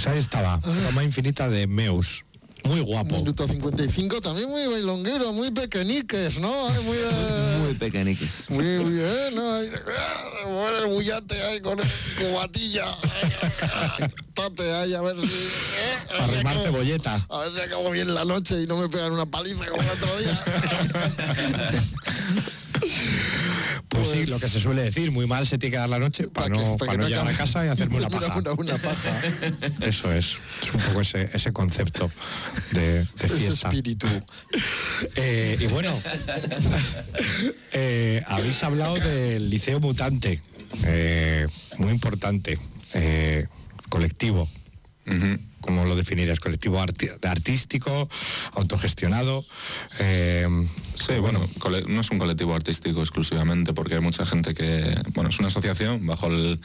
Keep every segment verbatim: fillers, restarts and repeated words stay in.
Pues ahí estaba, Toma Infinita de Meus. Muy guapo. Minuto cincuenta y cinco, también muy bailonguero, muy pequeñiques, ¿no? Muy, eh, muy pequeñiques. Muy bien, ¿no? Ahí, bueno, el bullate ahí con el cubatilla. Tate ahí, a ver si... Eh, a rimar cebolleta. A ver si acabo bien la noche y no me pegan una paliza como el otro día. Pues, pues sí, lo que se suele decir, muy mal se tiene que dar la noche para, para no, pa para no, no llegar a casa y hacerme una paja. Una, una paja. Eso es, es un poco ese, ese concepto de, de fiesta. Ese espíritu. Eh, y bueno, eh, habéis hablado del Liceo Mutante, eh, muy importante, eh, colectivo. Uh-huh. ¿Cómo lo definirías? ¿Colectivo arti artístico, autogestionado? Eh, sí, bueno, no es un colectivo artístico exclusivamente, porque hay mucha gente que... Bueno, es una asociación bajo el,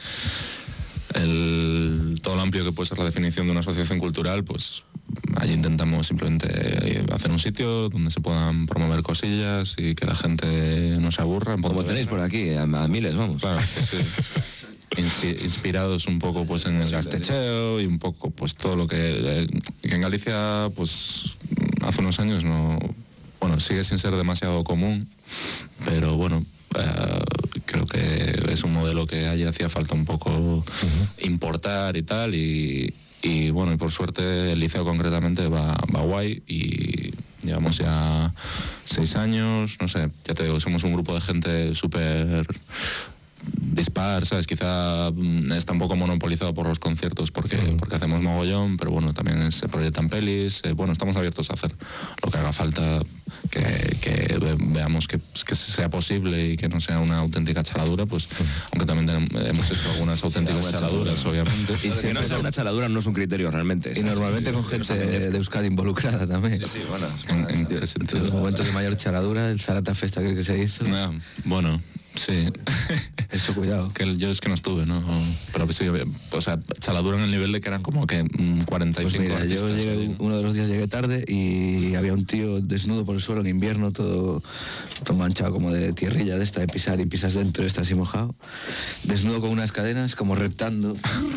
el todo lo amplio que puede ser la definición de una asociación cultural, pues allí intentamos simplemente hacer un sitio donde se puedan promover cosillas y que la gente no se aburra. Como tenéis por aquí, a, a miles, vamos. Claro, pues sí. Inspirados un poco pues en el gastecheo y un poco pues todo lo que, que en Galicia pues hace unos años no, bueno, sigue sin ser demasiado común, pero bueno, eh, creo que es un modelo que allí hacía falta un poco uh-huh. importar y tal, y, y bueno, y por suerte el liceo concretamente va, va guay y llevamos ya seis años, no sé, ya te digo, somos un grupo de gente súper dispar, ¿sabes? Quizá está un poco monopolizado por los conciertos porque, uh-huh. porque hacemos mogollón, pero bueno, también se proyectan pelis, eh, bueno, estamos abiertos a hacer lo que haga falta, que, que veamos que, que sea posible y que no sea una auténtica chaladura, pues, uh-huh. aunque también tenemos, hemos hecho algunas auténticas sí, chaladuras, chaladura. obviamente. Y si no sea una chaladura no es un criterio realmente. Y normalmente con gente de Euskadi involucrada también. Sí, sí, bueno. En, en, en, en, en los momentos de mayor chaladura, el Zarata Festa creo que se hizo. Ah, bueno... Sí, eso cuidado. Que yo es que no estuve, ¿no? Pero sí, o sea, chaladura en el nivel de que eran como que cuarenta y cinco pues mira, artistas. Yo llegué, ¿no? Uno de los días llegué tarde y había un tío desnudo por el suelo en invierno, todo, todo manchado como de tierrilla de esta, de pisar y pisas dentro, está así mojado, desnudo con unas cadenas, como reptando,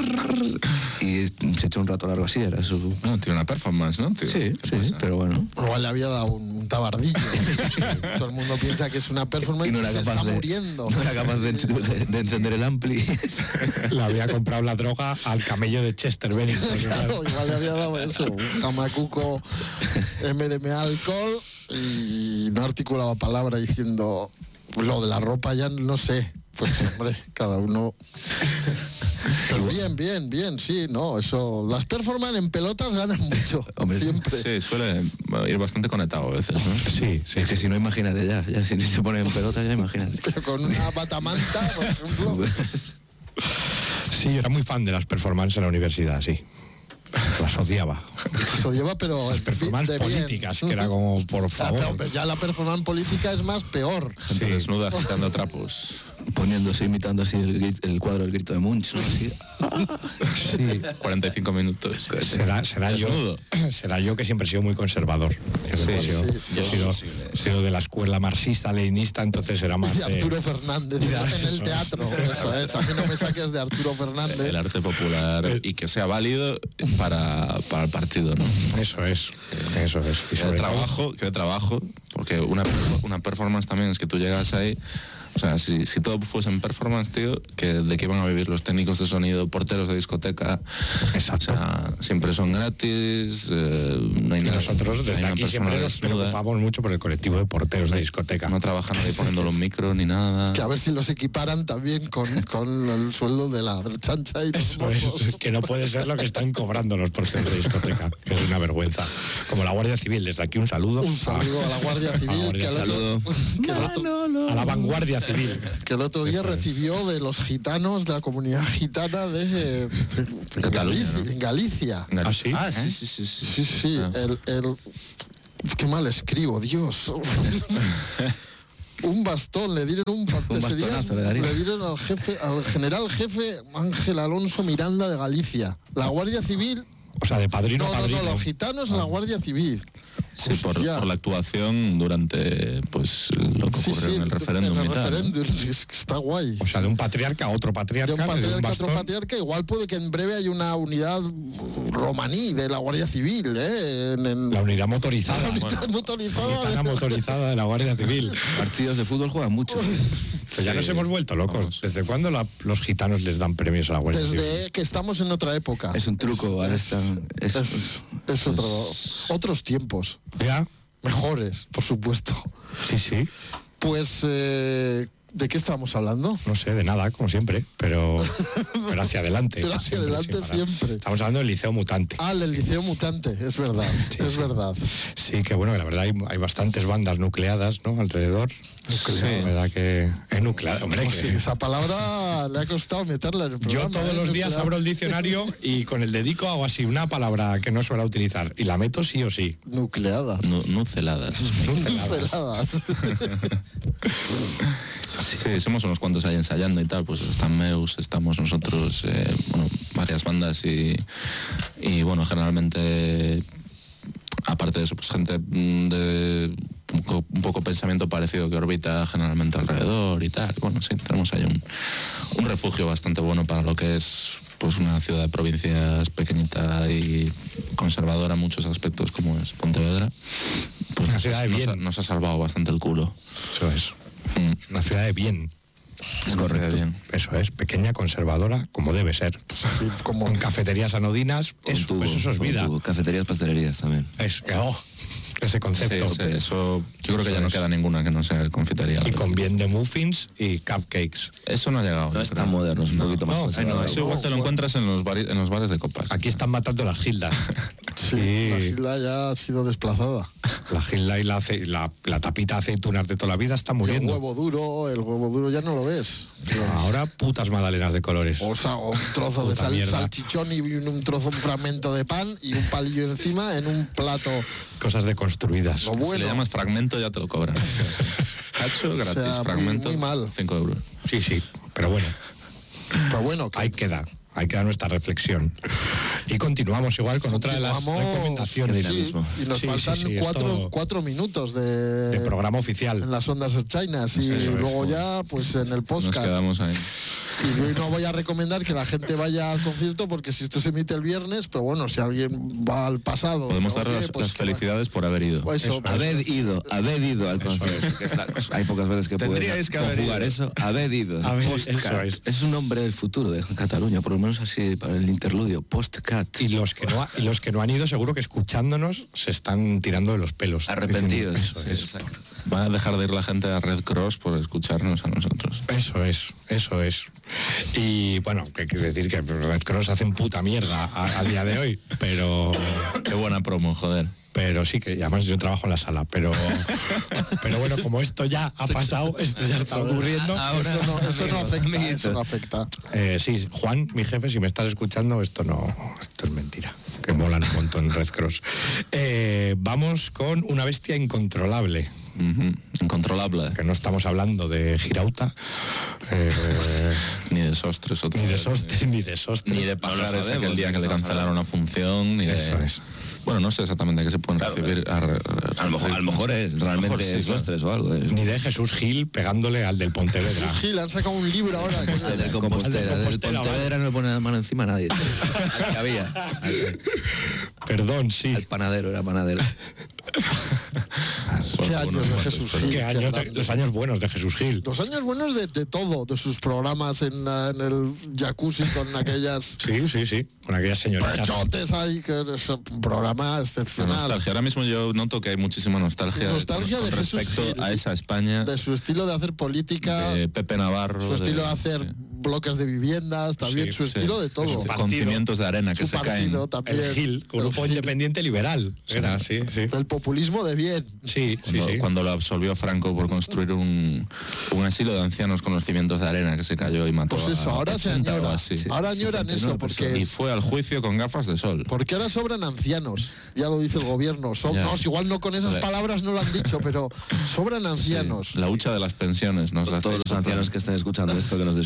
y se echó un rato largo así, era su... No, tiene una performance, ¿no? Tío? Sí, sí, pasa? Pero bueno. Igual le había dado un, un tabardillo. Sí, todo el mundo piensa que es una performance y, no y se está de... muriendo. No era capaz de, de, de encender el ampli. Le había comprado la droga al camello de Chester Bennington. Claro, igual le había dado eso, un jamacuco M D M A alcohol y no articulaba palabra diciendo lo de la ropa ya no sé. Pues hombre, cada uno... Pero bien, bien, bien, sí, no, eso... Las performances en pelotas ganan mucho, hombre, siempre. Sí, suele ir bastante conectado a veces, ¿no? Sí, sí, es que si no, imagínate ya, ya si se pone en pelotas, ya imagínate. Pero con una batamanta, por ejemplo... Sí, yo era muy fan de las performances en la universidad, sí. Las odiaba. Las odiaba, pero... Las performances políticas, que era como, por favor... Ya, pero ya la performance política es más peor. Gente sí. desnuda, agitando trapos. Poniéndose, imitando así el, el cuadro del grito de Munch, ¿no? Así. Sí, cuarenta y cinco minutos. Será, será, yo, será yo que siempre he sido muy conservador. Yo, sí, he sido, sí, yo he sido, he sido de la escuela marxista-leninista, entonces era más... Y Arturo de... Fernández, de, en el teatro. Eso es, a mí no me saques de Arturo Fernández. El arte popular y que sea válido para, para el partido, ¿no? Eso es, eso es. Y que de trabajo, que de trabajo, porque una, una performance también es que tú llegas ahí... O sea, si, si todo fuese en performance, tío, que de qué van a vivir los técnicos de sonido, porteros de discoteca. Exacto. O sea, siempre son gratis, eh, no hay y nada. Nosotros desde aquí siempre nos preocupamos mucho por el colectivo de porteros de discoteca. No trabajan ahí poniendo los micros ni nada. Que a ver si los equiparan también con, con el sueldo de la chancha y los Eso es, que no puede ser lo que están cobrando los porteros de discoteca. Es una vergüenza. Como la Guardia Civil, desde aquí un saludo. Un saludo a, a la Guardia Civil. A la Guardia que saludo. Que no, otro, no, no. A la vanguardia civil. Que el otro día Eso recibió es. de los gitanos, de la comunidad gitana de, de, de Cataluña, Galicia, ¿no? En Galicia. ¿Ah, sí? Ah, sí, sí, sí. Sí, sí, sí ah. el, el... Qué mal escribo, Dios. Un bastón, le dieron un, un bastonazo, le, le dieron al jefe, al general jefe Ángel Alonso Miranda de Galicia. La Guardia Civil... O sea, de padrino no, a padrino. No, no, los gitanos ah. en la Guardia Civil. Sí, por, Hostia. por la actuación durante pues lo que Sí, ocurrió sí, en el referéndum en y el tal. ¿no? referéndum, es que está guay. O sea, de un patriarca a otro De patriarca, un desde un patriarca a otro bastón. patriarca, igual puede que en breve haya una unidad romaní de la Guardia Civil, ¿eh? En, en- La unidad motorizada. la unidad La motorizada. unidad motorizada de la Guardia Civil. Partidos de fútbol juegan mucho. Pero ya nos hemos vuelto locos. ¿Desde cuándo la- los gitanos les dan premios a la Guardia Civil? Desde que estamos en otra época. Es un truco, ahora están... Es, Es, es otro, otros tiempos. ¿Ya? Mejores, por supuesto. Sí, sí. Pues, eh, ¿de qué estábamos hablando? No sé, de nada, como siempre, pero, pero hacia adelante. Pero hacia adelante sin parar. siempre. Estamos hablando del Liceo Mutante. Ah, el Liceo Mutante, es verdad, es verdad. Sí, que bueno, que la verdad hay, hay bastantes bandas nucleadas, ¿no? Alrededor. Nucleada. La verdad que es nucleada, hombre. Sí, Que esa palabra le ha costado meterla en el programa. yo todos ¿eh? los días Nuclear. abro el diccionario y con el dedico hago así una palabra que no suelo utilizar y la meto sí o sí. Nucleadas. Nu- Nuceladas. Nuceladas. Sí, somos unos cuantos ahí ensayando y tal, pues está Meus, estamos nosotros, eh, bueno, varias bandas y, y bueno, generalmente, aparte de eso, pues gente mm, de un poco, un poco pensamiento parecido que orbita generalmente alrededor y tal. Bueno, sí, tenemos ahí un, un refugio bastante bueno para lo que es pues una ciudad de provincias pequeñita y conservadora en muchos aspectos como es Pontevedra. Pues Una nos, ciudad de nos bien. ha, nos ha salvado bastante el culo. Eso es. Mm. Una ciudad de bien. Es correcto. Bien. Eso es, pequeña, conservadora, como debe ser. Pues aquí, como Con cafeterías anodinas, Con eso, tubo, pues eso es con vida. tubo. Cafeterías, pastelerías también. Es, oh, ese concepto. Sí, sí, eso, yo creo que Eso ya no es. queda ninguna que no sea confitería. Y con bien de muffins y cupcakes. Eso no ha llegado. No yo es creo. tan moderno, es un No, poquito más no, conservador. no, Eso igual te lo encuentras en los, bari- en los bares de copas. Aquí están matando las gildas. sí, la Gilda ya ha sido desplazada. La gilda y la, ace- la, la tapita de aceitunas de toda la vida está Y el muriendo. huevo duro, el huevo duro ya no lo ves. Ahora putas magdalenas de colores. O sea, o un trozo de Puta sal- mierda. salchichón y un, un trozo, un fragmento de pan y un palillo encima en un plato. Cosas deconstruidas. Lo Si bueno. le llamas fragmento ya te lo cobran. Hacho, gratis, sea, muy- fragmento, muy mal. cinco euros. Sí, sí. Pero bueno, Pero bueno, que ahí queda. Ahí queda nuestra reflexión. Y continuamos igual con otra de las continuamos, recomendaciones. sí, y nos Sí, faltan sí, sí, cuatro, esto cuatro minutos de, de programa en oficial. las ondas chinas y Eso es. luego ya pues en el Nos podcast. quedamos ahí. Y yo no voy a recomendar que la gente vaya al concierto porque si esto se emite el viernes, pero bueno, si alguien va al pasado. Podemos dar oye, las, pues las que va- felicidades por haber ido. Pues eso, Habed ido, habed ido al concierto. que es la cosa. Hay pocas veces que Tendríais puedes que haber conjugar ido. eso. Habed ido. Habed- Postcat. eso Es un nombre del futuro de Cataluña, por lo menos así para el interludio. Postcat. Y los que no ha- y los que no han ido, seguro que escuchándonos se están tirando de los pelos. Arrepentidos. Diciendo, Sí, Eso es. exacto. Va a dejar de ir la gente a Red Cross por escucharnos a nosotros. Eso es, eso es. Y bueno, que quiere decir que Red Cross hacen puta mierda a, a día de hoy, pero Qué buena promo, joder. pero sí que además yo trabajo en la sala, pero pero bueno, como esto ya ha pasado, esto ya está ocurriendo. eso no, eso no amigos, afecta, amiguitos. eso no afecta. Eh, sí, Juan, mi jefe, si me estás escuchando, esto no, esto es mentira. Que molan un montón Red Cross. Eh, vamos con una bestia incontrolable. Ujú. Incontrolable. Que no estamos hablando de Girauta, eh, Ni de sostres. otra ni de vez. Sostres, ni de Sostres. Ni de No lo pajares sabemos, aquel día ¿de que qué le estamos cancelaron hablando? una función, ni de... Eso es. Bueno, no sé exactamente qué se pueden recibir. A, re- A lo mejor, a lo mejor es, realmente mejor sí, es claro. Sostres o algo. es- Ni de Jesús Gil pegándole al del Pontevedra. Jesús Gil, han sacado un libro ahora. que es El de- del Compostela. Al del El del Compostela, Pontevedra no le pone la mano encima a nadie. Al que había. Al, Perdón, sí. al panadero, era panadero. ¿Qué años de Jesús Gil? ¿Qué años de- grande. los años buenos de Jesús Gil. Los años buenos de, de todo, de sus programas en, la- en el jacuzzi con aquellas Sí, sí, sí. Con aquellas señoritas. pechotes ahí, que es un programa La excepcional. nostalgia. Ahora mismo yo noto que hay muchísima nostalgia, Nostalgia con de Jesús respecto Gil. a esa España De su estilo de hacer política, de Pepe Navarro. su estilo de de- hacer sí. bloques de viviendas, también Sí, su sí. estilo de todo. su Con partido. cimientos de arena que Su se caen. partido también. El Gil, Grupo El Gil. Independiente Liberal. Era, sí, sí. Del populismo de bien. Sí, sí, Cuando, sí. cuando lo absolvió Franco por construir un, un asilo de ancianos con los cimientos de arena que se cayó y mató Pues eso, a ahora se ochenta o añora. así. Ahora añoran eso Y porque, fue al juicio con gafas de sol. porque ahora sobran ancianos. Ya lo dice el gobierno. Son, Ya. no, igual no con esas Vale. palabras no lo han dicho, pero sobran ancianos. La hucha de las pensiones nos las Todos los estáis ancianos que estén escuchando esto, que nos disculpen, por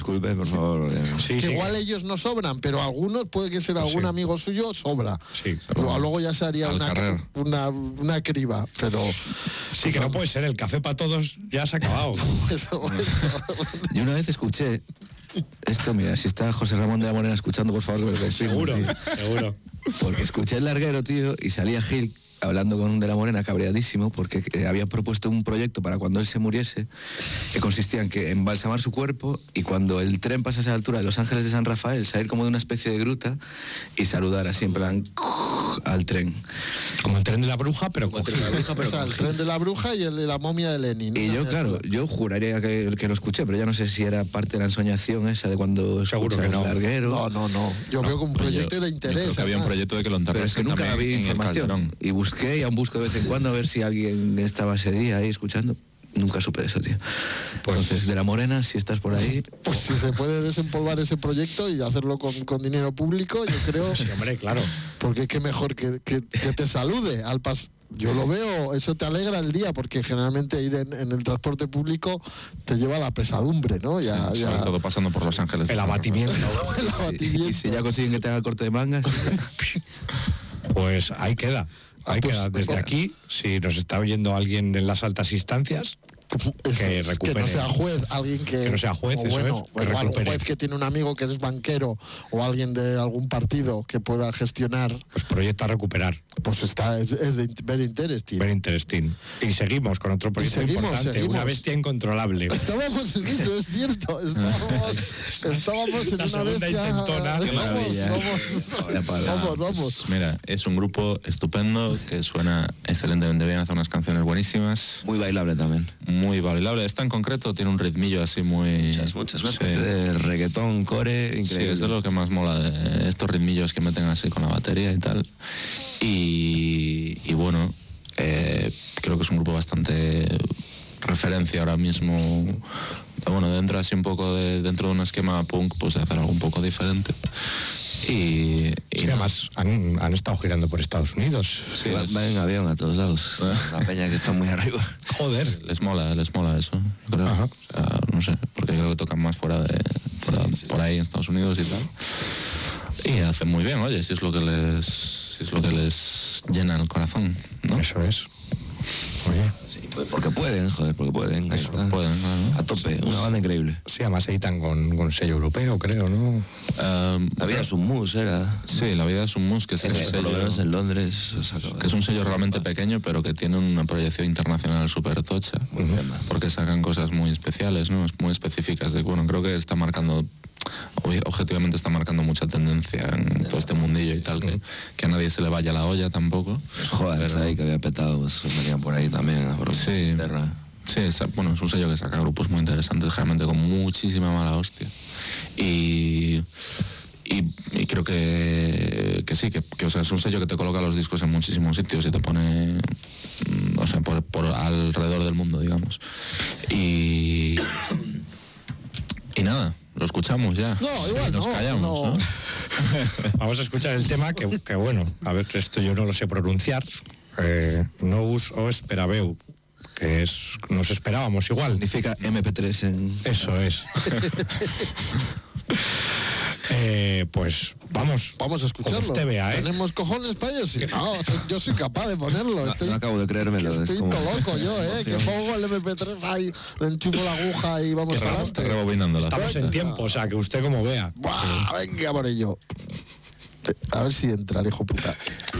favor. eh. Sí, que sí, igual ellos no sobran, pero algunos, puede que ser algún Sí. amigo suyo, sobra. Sí, Luego, luego ya se haría Al una, carrer. una, una criba, pero... sí, que no puede ser, el café para todos ya se ha acabado. Eso, Yo una vez escuché esto, mira, si está José Ramón de la Morena escuchando, por favor, que lo confirme, Seguro, tío. seguro. Porque escuché el larguero, tío, y salía Gil hablando con un de la Morena cabreadísimo porque eh, había propuesto un proyecto para cuando él se muriese que consistía en que embalsamar su cuerpo y cuando el tren pasase a la altura de Los Ángeles de San Rafael salir como de una especie de gruta y saludar así en plan al tren. Como el tren de la bruja, pero Como el tren de la bruja, pero o sea, con el Gil. tren de la bruja y el de la momia de Lenin. Y yo, claro, yo juraría que, que lo escuché, pero ya no sé si era parte de la ensoñación esa de cuando Seguro escuchas que no. el larguero. No, no, no. Yo veo como un proyecto Yo- de yo interés. creo que había un además. proyecto de que lo Pero es enterrasen que nunca también había en el información. Calderón. Y busqué y aún busco de vez en cuando a ver si alguien estaba ese día ahí escuchando. Nunca supe de eso, tío. Entonces, de la Morena, si estás por ahí, Pues si se puede desempolvar ese proyecto y hacerlo con, con dinero público, yo creo... sí, hombre, claro. Porque qué mejor que, que, que te salude al pas. Yo lo veo, eso te alegra el día, porque generalmente ir en, en el transporte público te lleva a la pesadumbre, ¿no? Ya, Sí, ya. sobre todo pasando por Los Ángeles. El abatimiento. El y, abatimiento. y si ya consiguen que te haga el corte de mangas, Pues ahí queda. Ahí pues, queda. Desde pues, aquí, si nos está oyendo alguien en las altas instancias, Eso, que recupere. no sea juez, alguien que... Que no sea juez, o eso bueno, es, que o igual un recupere. juez que tiene un amigo que es banquero o alguien de algún partido que pueda gestionar, pues proyecto a recuperar. pues está, es, es de very interesting. Very interesting. Y seguimos con otro proyecto seguimos, importante, seguimos. una bestia incontrolable. Estábamos en eso, es cierto. Estábamos, estábamos en La una segunda bestia. intentona. Qué Vamos, maravilla. vamos, vamos, vamos. Pues mira, es un grupo estupendo que suena excelentemente bien, hace unas canciones buenísimas, Muy bailable también. muy bailable. Esta en concreto tiene un ritmillo así muy... Muchas, muchas. Una Sí. especie de reggaetón, core, Sí, increíble. es de lo que más mola, de estos ritmillos que meten así con la batería y tal. Y, y bueno, eh, creo que es un grupo bastante referencia ahora mismo. Bueno, dentro así un poco de, dentro de un esquema punk, pues de hacer algo un poco diferente. Y, y Sí, además han, han estado girando por Estados Unidos. sí, Va, les, va en avión a todos lados. La peña que está muy arriba. Joder. les mola, les mola eso, creo. Ajá. O sea, no sé, porque creo que tocan más fuera de fuera- por ahí en Estados Unidos y tal. Y hacen muy bien, oye, si es lo que les si es lo que les llena el corazón, ¿no? Eso es. Oye. Sí, pues porque pueden, joder, porque pueden. Ahí está. pueden, claro. A tope, una banda increíble. Sí, además editan con, con sello europeo, creo, ¿no? Um, La vida es un mus, era. Sí, La vida es un mus, que es ese Eh, por lo sello, menos en Londres. se sacaba. que es un sello realmente pequeño, pero que tiene una proyección internacional súper tocha. Muy bien, Porque sacan cosas muy especiales, ¿no? Muy específicas. De, bueno, creo que está marcando, ob- objetivamente está marcando mucha tendencia en todo este mundillo y tal, que, que a nadie se le vaya la olla tampoco. Los jóvenes Pero- ahí que había petado, pues venían por ahí también. Por Sí. Inglaterra. Sí, es, bueno, es un sello que saca grupos muy interesantes, generalmente con muchísima mala hostia. Y, y, y creo que, que sí, que, que, o sea, es un sello que te coloca los discos en muchísimos sitios y te pone, mm, o sea, por, por alrededor del mundo, digamos. Y, y nada, lo escuchamos ya. No, igual Y nos no, callamos, no. ¿no? Vamos a escuchar el tema que, que bueno, a ver, esto yo no lo sé pronunciar. Eh, Nous o Esperabeu, que es, nos esperábamos igual. significa eme pe tres en... Eso es. Eh, pues vamos. Vamos a Como escucharlo. usted vea, ¿eh? ¿Tenemos cojones para ello? Sí. No, soy- yo soy capaz de ponerlo. No, Estoy, no acabo de creérmelo. es estoy como- todo loco yo, ¿eh? Que pongo el eme pe tres ahí, le enchufo la aguja y vamos para Está adelante. rebobinándola. Estamos en tiempo, o sea, que usted como vea. Buah, venga por ello. A ver si entra el hijo puta.